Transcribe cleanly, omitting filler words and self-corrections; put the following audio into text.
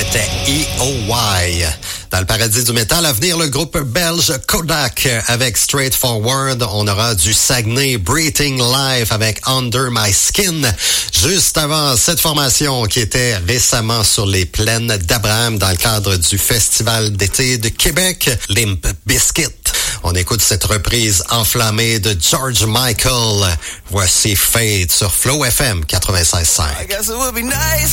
c'était EOY. Dans le paradis du métal, à venir, le groupe belge Kodak avec Straightforward. On aura du Saguenay Breathing Life avec Under My Skin. Juste avant cette formation qui était récemment sur les plaines d'Abraham dans le cadre du Festival d'été de Québec, Limp Bizkit. On écoute cette reprise enflammée de George Michael. Voici Fade sur Flow FM 96.5.